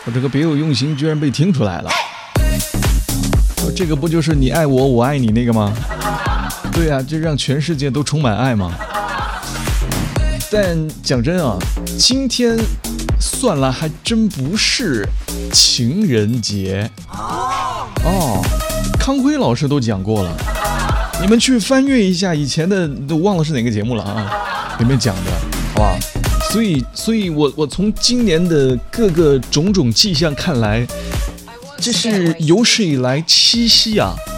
我这个别有用心居然被听出来了。这个不就是你爱我，我爱你那个吗？对啊，这让全世界都充满爱吗？但讲真啊，今天算来还真不是情人节哦。康辉老师都讲过了，你们去翻阅一下以前的，都忘了是哪个节目了啊，里面讲的，好吧？所以我从今年的各个种种迹象看来，这是有史以来七夕啊